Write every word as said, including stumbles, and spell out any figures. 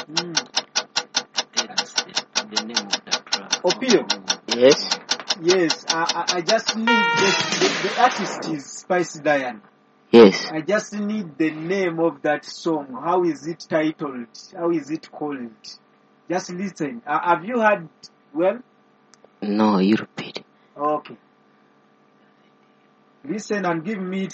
Mm. That's the, the name of that track. Opio. Yes. Yes, I, I, I just need the, the, the artist is Spice Diane. Yes. I just need the name of that song. How is it titled? How is it called? Just listen. Uh, have you heard? Well, No, you repeat. okay. Listen and give me its